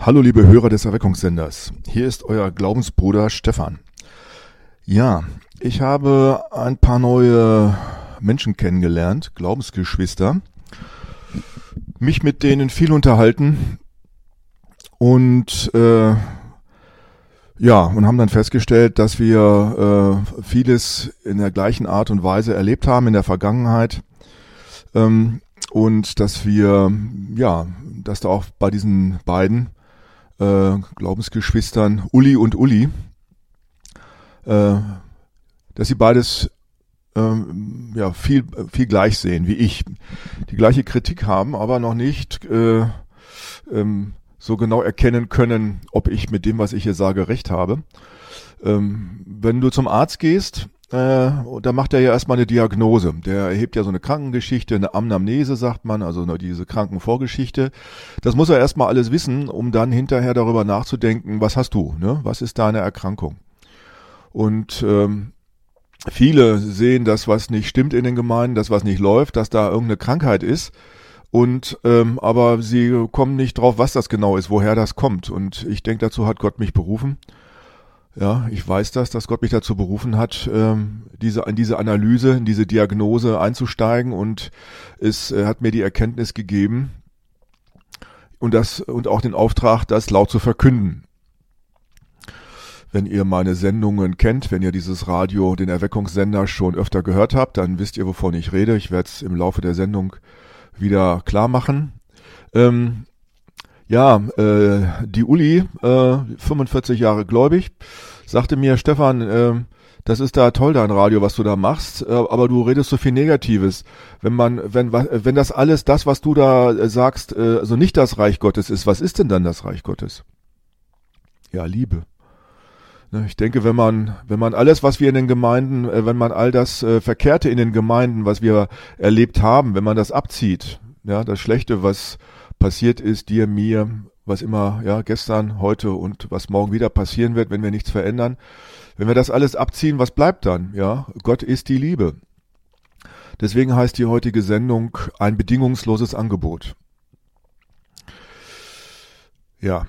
Hallo liebe Hörer des Erweckungssenders, hier ist euer Glaubensbruder Stefan. Ja, ich habe ein paar neue Menschen kennengelernt, Glaubensgeschwister, mich mit denen viel unterhalten und und haben dann festgestellt, dass wir vieles in der gleichen Art und Weise erlebt haben in der Vergangenheit und dass dass da auch bei diesen beiden Glaubensgeschwistern Uli und Uli, dass sie beides viel gleich sehen wie ich, die gleiche Kritik haben, aber noch nicht so genau erkennen können, ob ich mit dem, was ich hier sage, recht habe. Wenn du zum Arzt gehst, da macht er ja erstmal eine Diagnose. Der erhebt ja so eine Krankengeschichte, eine Anamnese sagt man, also diese Krankenvorgeschichte. Das muss er erstmal alles wissen, um dann hinterher darüber nachzudenken, was hast du, ne? Was ist deine Erkrankung? Und viele sehen das, was nicht stimmt in den Gemeinden, das, was nicht läuft, dass da irgendeine Krankheit ist. Und aber sie kommen nicht drauf, was das genau ist, woher das kommt. Und ich denke, dazu hat Gott mich berufen. Ja, ich weiß dass Gott mich dazu berufen hat, in diese Analyse, in diese Diagnose einzusteigen, und er hat mir die Erkenntnis gegeben und auch den Auftrag, das laut zu verkünden. Wenn ihr meine Sendungen kennt, wenn ihr dieses Radio, den Erweckungssender schon öfter gehört habt, dann wisst ihr, wovon ich rede. Ich werde es im Laufe der Sendung wieder klar machen. Die Uli, 45 Jahre gläubig, sagte mir, Stefan, das ist da toll, dein Radio, was du da machst, aber du redest so viel Negatives. Wenn das alles, das, was du da sagst, also nicht das Reich Gottes ist, was ist denn dann das Reich Gottes? Ja, Liebe. Ich denke, wenn man alles, was wir in den Gemeinden, wenn man all das Verkehrte in den Gemeinden, was wir erlebt haben, wenn man das abzieht, ja, das Schlechte, was passiert ist, dir, mir, was immer, ja, gestern, heute und was morgen wieder passieren wird, wenn wir nichts verändern. Wenn wir das alles abziehen, was bleibt dann? Ja, Gott ist die Liebe. Deswegen heißt die heutige Sendung ein bedingungsloses Angebot. Ja.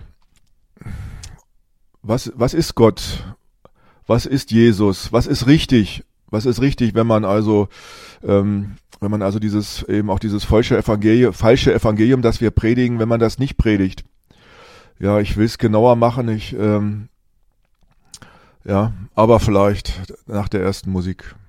Was ist Gott? Was ist Jesus? Was ist richtig? Was ist richtig, wenn man also dieses falsche Evangelium, das wir predigen, wenn man das nicht predigt? Ja, ich will es genauer machen, aber vielleicht nach der ersten Musik.